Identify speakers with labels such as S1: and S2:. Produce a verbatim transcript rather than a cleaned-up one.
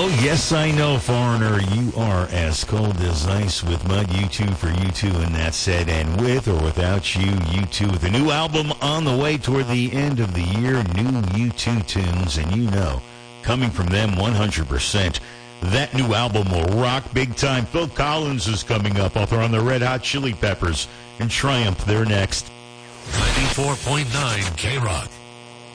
S1: Oh, yes, I know, foreigner. You are as cold as ice with Mud. U two for U two, and that said, and with or without you, U two with a new album on the way toward the end of the year. New U two tunes, and you know, coming from them one hundred percent. That new album will rock big time. Phil Collins is coming up, author on the Red Hot Chili Peppers, and Triumph, they're next.
S2: ninety-four point nine K-Rock.